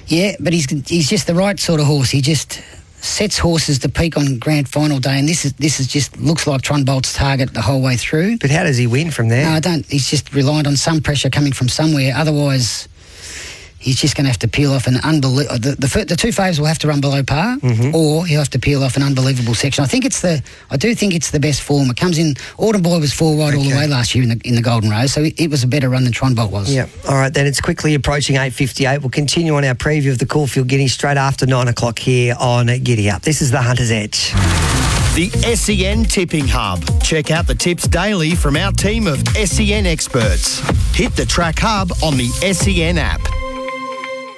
Yeah, but he's just the right sort of horse. He just sets horses to peak on grand final day, and this is just looks like Tron Bolt's target the whole way through. But how does he win from there? No, I don't. He's just reliant on some pressure coming from somewhere. Otherwise, he's just going to have to peel off an unbelievable... The two faves will have to run below par, or he'll have to peel off an unbelievable section. I do think it's the best form. It comes in... Autumn Boy was 4 wide all the way last year in the Golden Rose, so it was a better run than Tron Bolt was. Yeah. All right, then it's quickly approaching 8:58. We'll continue on our preview of the Caulfield Guinea straight after 9 o'clock here on Giddy Up. This is the Hunter's Edge. The SEN Tipping Hub. Check out the tips daily from our team of SEN experts. Hit the Track Hub on the SEN app.